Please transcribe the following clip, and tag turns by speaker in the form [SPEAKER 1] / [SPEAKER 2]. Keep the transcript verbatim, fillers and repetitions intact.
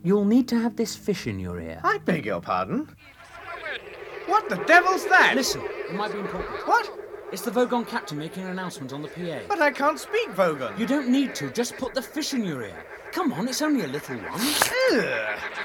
[SPEAKER 1] You'll need to have this fish in your ear.
[SPEAKER 2] I beg your pardon? What the devil's that?
[SPEAKER 1] Listen, it might be important.
[SPEAKER 2] What?
[SPEAKER 1] It's the Vogon captain making an announcement on the P A.
[SPEAKER 2] But I can't speak Vogon.
[SPEAKER 1] You don't need to. Just put the fish in your ear. Come on, it's only a little one.
[SPEAKER 2] Ugh.